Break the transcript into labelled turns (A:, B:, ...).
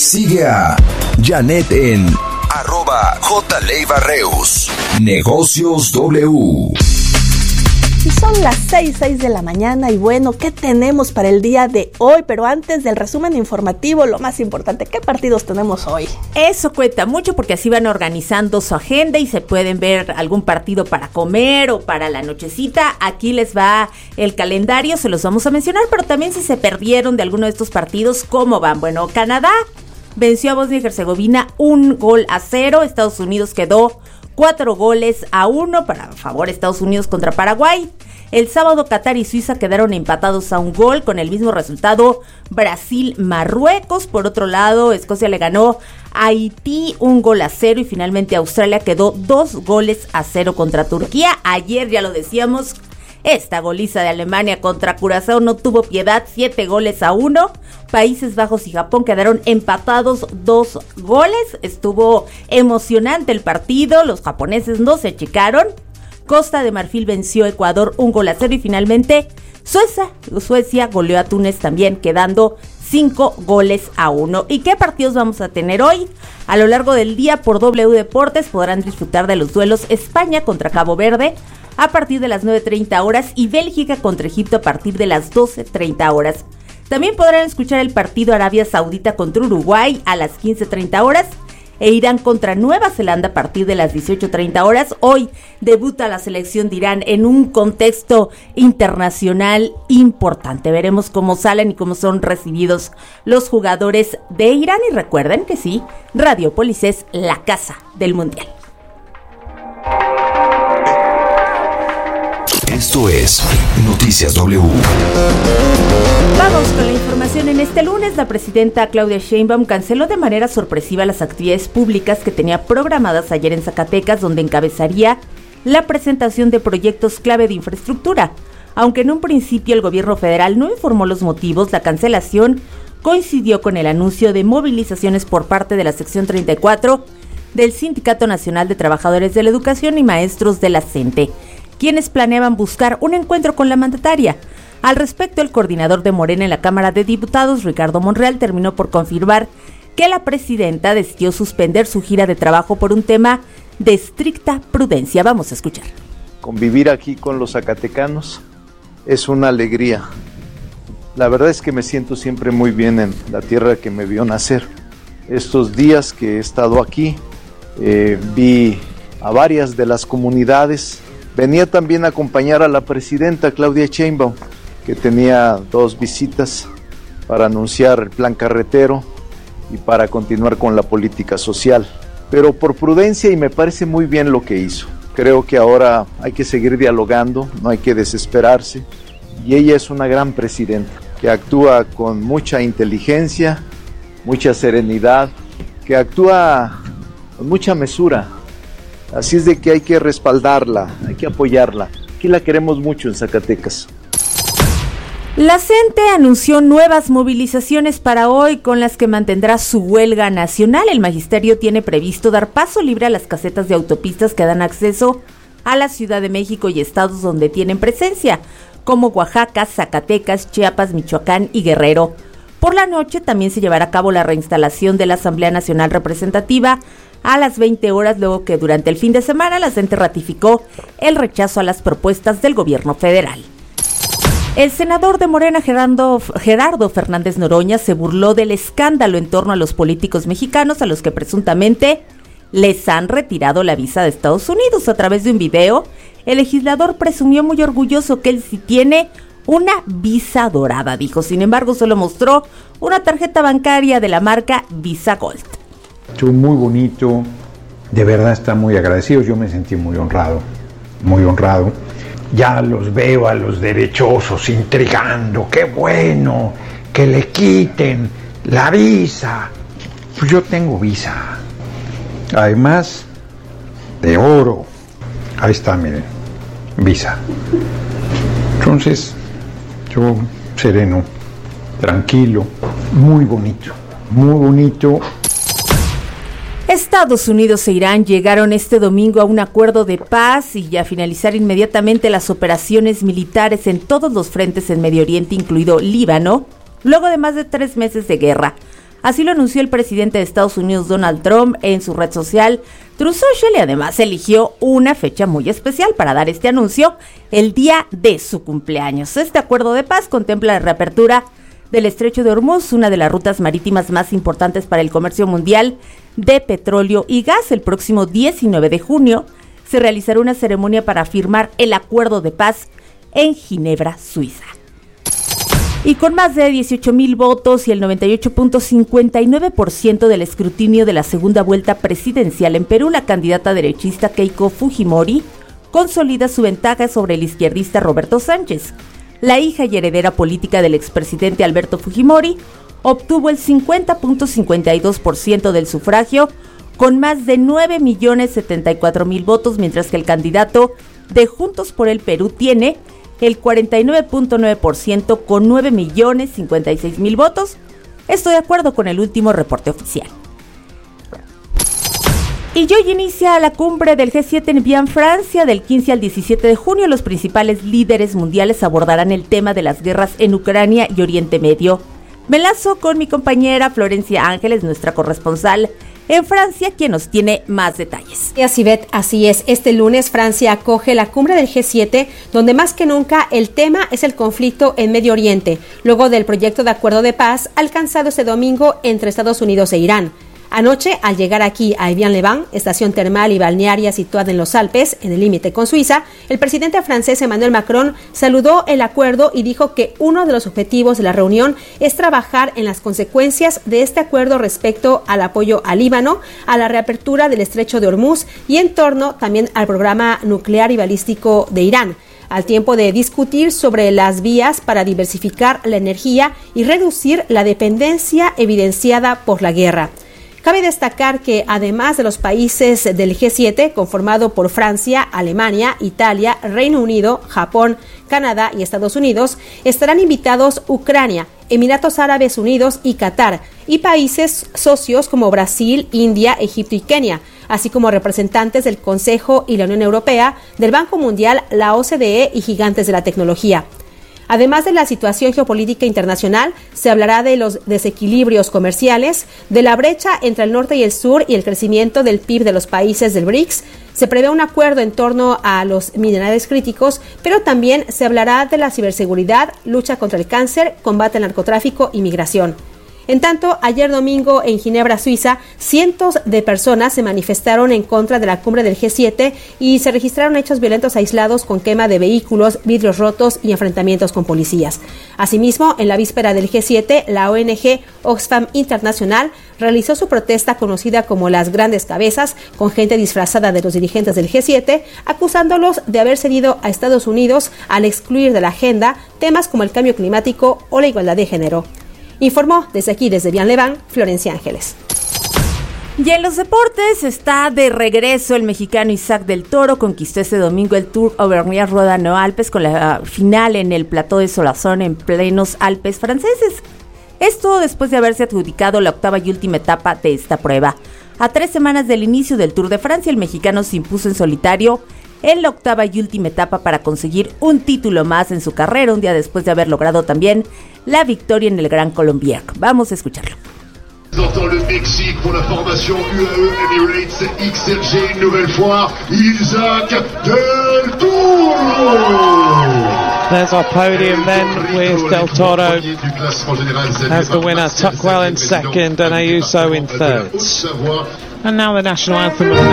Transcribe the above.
A: Sigue a Janet en @JLeiva-Reus. Negocios W.
B: Y son las 6 de la mañana y bueno, ¿qué tenemos para el día de hoy? Pero antes del resumen informativo, lo más importante, ¿qué partidos tenemos hoy?
C: Eso cuenta mucho porque así van organizando su agenda y se pueden ver algún partido para comer o para la nochecita. Aquí les va el calendario, se los vamos a mencionar, pero también si se perdieron de alguno de estos partidos, ¿cómo van? Bueno, Canadá venció a Bosnia y Herzegovina 1-0, Estados Unidos quedó 4-1 para favor Estados Unidos contra Paraguay. El sábado Qatar y Suiza quedaron empatados a 1 con el mismo resultado Brasil-Marruecos. Por otro lado, Escocia le ganó a Haití 1-0 y finalmente Australia quedó 2-0 contra Turquía. Ayer ya lo decíamos, esta goliza de Alemania contra Curazao no tuvo piedad, 7-1. Países Bajos y Japón quedaron empatados 2 goles. Estuvo emocionante el partido, los japoneses no se achicaron. Costa de Marfil venció a Ecuador 1-0 y finalmente Suecia goleó a Túnez también, quedando 5-1. ¿Y qué partidos vamos a tener hoy? A lo largo del día por W Deportes podrán disfrutar de los duelos España contra Cabo Verde a partir de las 9:30 horas y Bélgica contra Egipto a partir de las 12:30 horas. También podrán escuchar el partido Arabia Saudita contra Uruguay a las 15:30 horas e Irán contra Nueva Zelanda a partir de las 18:30 horas. Hoy debuta la selección de Irán en un contexto internacional importante. Veremos cómo salen y cómo son recibidos los jugadores de Irán. Y recuerden que sí, Radiopolis es la casa del Mundial.
A: Esto es Noticias W.
C: Vamos con la información. En este lunes, la presidenta Claudia Sheinbaum canceló de manera sorpresiva las actividades públicas que tenía programadas ayer en Zacatecas, donde encabezaría la presentación de proyectos clave de infraestructura. Aunque en un principio el gobierno federal no informó los motivos, la cancelación coincidió con el anuncio de movilizaciones por parte de la sección 34 del Sindicato Nacional de Trabajadores de la Educación y Maestros de la CENTE, quienes planeaban buscar un encuentro con la mandataria. Al respecto, el coordinador de Morena en la Cámara de Diputados, Ricardo Monreal, terminó por confirmar que la presidenta decidió suspender su gira de trabajo por un tema de estricta prudencia. Vamos a escuchar.
D: Convivir aquí con los zacatecanos es una alegría. La verdad es que me siento siempre muy bien en la tierra que me vio nacer. Estos días que he estado aquí, vi a varias de las comunidades. Venía también a acompañar a la presidenta Claudia Sheinbaum, que tenía 2 visitas para anunciar el plan carretero y para continuar con la política social. Pero por prudencia, y me parece muy bien lo que hizo. Creo que ahora hay que seguir dialogando, no hay que desesperarse. Y ella es una gran presidenta, que actúa con mucha inteligencia, mucha serenidad, que actúa con mucha mesura. Así es de que hay que respaldarla, hay que apoyarla. Aquí la queremos mucho en Zacatecas.
C: La CENTE anunció nuevas movilizaciones para hoy con las que mantendrá su huelga nacional. El magisterio tiene previsto dar paso libre a las casetas de autopistas que dan acceso a la Ciudad de México y estados donde tienen presencia, como Oaxaca, Zacatecas, Chiapas, Michoacán y Guerrero. Por la noche también se llevará a cabo la reinstalación de la Asamblea Nacional Representativa a las 20 horas, luego que durante el fin de semana la CENTE ratificó el rechazo a las propuestas del gobierno federal. El senador de Morena, Gerardo Fernández Noroña, se burló del escándalo en torno a los políticos mexicanos a los que presuntamente les han retirado la visa de Estados Unidos. A través de un video, el legislador presumió muy orgulloso que él sí tiene una visa dorada, dijo. Sin embargo, solo mostró una tarjeta bancaria de la marca Visa Gold.
E: Estuvo muy bonito, de verdad está muy agradecido, yo me sentí muy honrado. Ya los veo a los derechosos intrigando, qué bueno, que le quiten la visa. Pues yo tengo visa, además de oro, ahí está, miren, visa. Entonces, yo sereno, tranquilo, muy bonito.
C: Estados Unidos e Irán llegaron este domingo a un acuerdo de paz y a finalizar inmediatamente las operaciones militares en todos los frentes en Medio Oriente, incluido Líbano, luego de más de 3 meses de guerra. Así lo anunció el presidente de Estados Unidos, Donald Trump, en su red social Truth Social, y además eligió una fecha muy especial para dar este anuncio, el día de su cumpleaños. Este acuerdo de paz contempla la reapertura del Estrecho de Hormuz, una de las rutas marítimas más importantes para el comercio mundial de petróleo y gas. El próximo 19 de junio se realizará una ceremonia para firmar el acuerdo de paz en Ginebra, Suiza. Y con más de 18,000 votos y el 98.59% del escrutinio de la segunda vuelta presidencial en Perú, la candidata derechista Keiko Fujimori consolida su ventaja sobre el izquierdista Roberto Sánchez. La hija y heredera política del expresidente Alberto Fujimori obtuvo el 50.52% del sufragio con más de 9,074,000 votos, mientras que el candidato de Juntos por el Perú tiene el 49.9% con 9,056,000 votos. Esto de acuerdo con el último reporte oficial. Y hoy inicia la cumbre del G7 en Evian, Francia, del 15 al 17 de junio. Los principales líderes mundiales abordarán el tema de las guerras en Ucrania y Oriente Medio. Me enlazo con mi compañera Florencia Ángeles, nuestra corresponsal en Francia, quien nos tiene más detalles.
F: Así es. Este lunes Francia acoge la cumbre del G7, donde más que nunca el tema es el conflicto en Medio Oriente, luego del proyecto de acuerdo de paz alcanzado este domingo entre Estados Unidos e Irán. Anoche, al llegar aquí a Evian-les-Bains, estación termal y balnearia situada en los Alpes, en el límite con Suiza, el presidente francés Emmanuel Macron saludó el acuerdo y dijo que uno de los objetivos de la reunión es trabajar en las consecuencias de este acuerdo respecto al apoyo al Líbano, a la reapertura del Estrecho de Hormuz y en torno también al programa nuclear y balístico de Irán, al tiempo de discutir sobre las vías para diversificar la energía y reducir la dependencia evidenciada por la guerra. Cabe destacar que además de los países del G7, conformado por Francia, Alemania, Italia, Reino Unido, Japón, Canadá y Estados Unidos, estarán invitados Ucrania, Emiratos Árabes Unidos y Qatar, y países socios como Brasil, India, Egipto y Kenia, así como representantes del Consejo y la Unión Europea, del Banco Mundial, la OCDE y gigantes de la tecnología. Además de la situación geopolítica internacional, se hablará de los desequilibrios comerciales, de la brecha entre el norte y el sur y el crecimiento del PIB de los países del BRICS. Se prevé un acuerdo en torno a los minerales críticos, pero también se hablará de la ciberseguridad, lucha contra el cáncer, combate al narcotráfico y migración. En tanto, ayer domingo en Ginebra, Suiza, cientos de personas se manifestaron en contra de la cumbre del G7 y se registraron hechos violentos aislados con quema de vehículos, vidrios rotos y enfrentamientos con policías. Asimismo, en la víspera del G7, la ONG Oxfam Internacional realizó su protesta conocida como las Grandes Cabezas, con gente disfrazada de los dirigentes del G7, acusándolos de haber cedido a Estados Unidos al excluir de la agenda temas como el cambio climático o la igualdad de género. Informó desde Evian-les-Bains, Florencia Ángeles.
C: Y en los deportes está de regreso el mexicano Isaac del Toro. Conquistó este domingo el Tour Auvergnat-Rodano-Alpes con la final en el Plateau de Soissons en plenos Alpes franceses. Esto después de haberse adjudicado la octava y última etapa de esta prueba. A 3 semanas del inicio del Tour de Francia, el mexicano se impuso en solitario en la octava y última etapa para conseguir un título más en su carrera, un día después de haber logrado también la victoria en el Gran Colombier. Vamos a escucharlo.
G: Dans le Mexique pour la formation UAE Emirates XRG, une nouvelle fois, Isaac del Toro.
H: There's our podium then with Del Toro as the winner, Tuckwell in second and Ayuso in third. And now the national anthem.